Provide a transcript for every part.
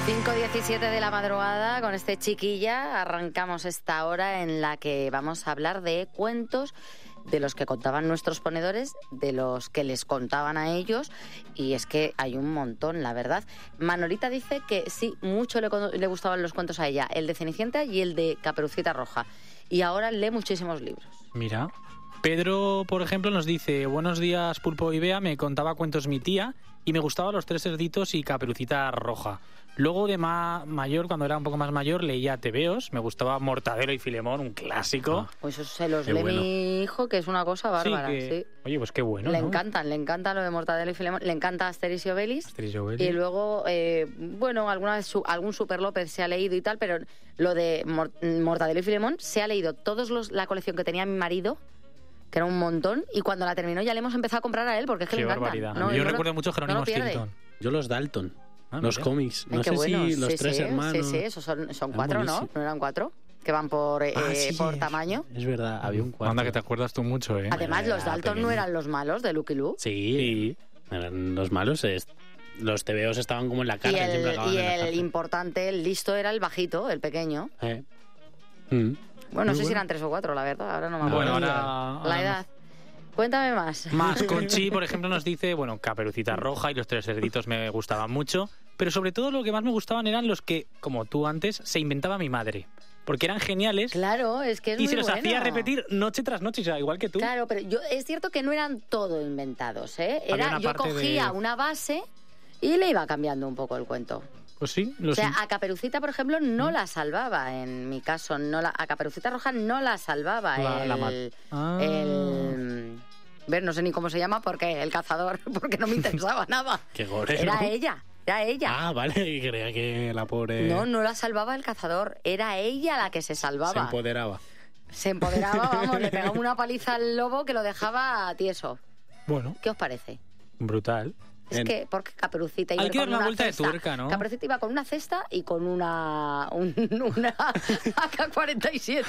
5:17 de la madrugada, con este Chiquilla arrancamos esta hora en la que vamos a hablar de cuentos de los que contaban nuestros ponedores, de los que les contaban a ellos, y es que hay un montón, la verdad. Manolita dice que sí, mucho le gustaban los cuentos a ella, el de Cenicienta y el de Caperucita Roja, y ahora lee muchísimos libros. Mira, Pedro, por ejemplo, nos dice: buenos días, Pulpo y Bea, me contaba cuentos mi tía y me gustaban Los Tres Cerditos y Caperucita Roja. Luego de mayor, cuando era un poco más mayor, leía tebeos, me gustaba Mortadelo y Filemón, un clásico. Pues eso se los lee mi hijo, que es una cosa bárbara. Sí. Oye, pues qué bueno, Le ¿no? le encanta lo de Mortadelo y Filemón, le encanta Asterix y Obelix. Y luego, bueno, alguna vez algún Super López se ha leído y tal, pero lo de Mortadelo y Filemón se ha leído la colección que tenía mi marido, que era un montón, y cuando la terminó ya le hemos empezado a comprar a él, porque es que le encanta. Barbaridad. No, yo recuerdo mucho Jerónimo Stilton. Yo los Dalton. Los cómics. No sé bueno. si los tres hermanos. Sí, esos son cuatro, ¿no? ¿No eran cuatro? Que van por tamaño. Es verdad, había un cuarto. Anda, que te acuerdas tú mucho, ¿eh? Además, los Dalton no eran los malos de Lucky Luke. Sí, eran los malos. Los tebeos estaban como en la cárcel. Y el importante, el listo, era el bajito, el pequeño. Bueno, no sé si eran 3 o 4, la verdad. Ahora no me acuerdo. Bueno, ahora la edad. Cuéntame más. Conchi, por ejemplo, nos dice, bueno, Caperucita Roja y Los Tres Cerditos me gustaban mucho, pero sobre todo lo que más me gustaban eran los que, como tú antes, se inventaba mi madre. Porque eran geniales. Claro, es que es y muy se los bueno. hacía repetir noche tras noche, o sea, igual que tú. Claro, pero es cierto que no eran todo inventados, ¿eh? Yo cogía una base y le iba cambiando un poco el cuento. Pues sí. O sea, a Caperucita, por ejemplo, no la salvaba, en mi caso. A Caperucita Roja no la salvaba. Ver, no sé ni cómo se llama, porque el cazador, porque no me interesaba nada. Qué gore, Era ¿no? ella. Ah, vale, y creía que la pobre... No la salvaba el cazador, era ella la que se salvaba. Se empoderaba, vamos, le pegaba una paliza al lobo que lo dejaba tieso. Bueno. ¿Qué os parece? Brutal. Es que, porque Caperucita iba hay que con dar una vuelta cesta. De tuerca, ¿no? Caperucita iba con una cesta y con una AK-47.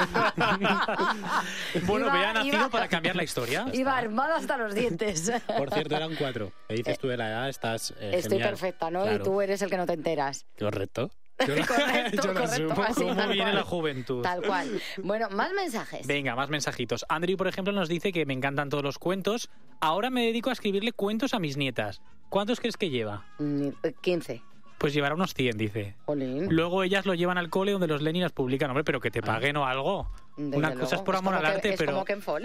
Bueno, Bea nacido para cambiar la historia. Iba armada hasta los dientes. Por cierto, eran 4. ¿Qué dices tú de la edad? Estás Estoy perfecta, ¿no? Claro. Y tú eres el que no te enteras. Correcto. Correcto. ¿Cómo viene la juventud? Tal cual. Bueno, más mensajes. Venga, más mensajitos. Andrew, por ejemplo, nos dice que me encantan todos los cuentos. Ahora me dedico a escribirle cuentos a mis nietas. ¿Cuántos crees que lleva? 15. Pues llevará unos 100, dice. Olín. Luego ellas lo llevan al cole donde los leen y las publican. Hombre, pero que te paguen o algo. Una cosa es por amor al arte, pero... Es como que en Fole.